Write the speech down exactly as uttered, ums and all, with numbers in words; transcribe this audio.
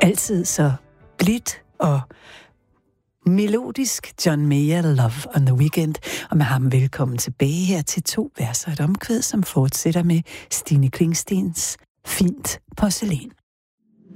altid så blidt og melodisk John Mayer, Love on the Weekend, og med ham velkommen tilbage her til to vers og et omkvæd, som fortsætter med Stine Klingstens Fint porcelæn.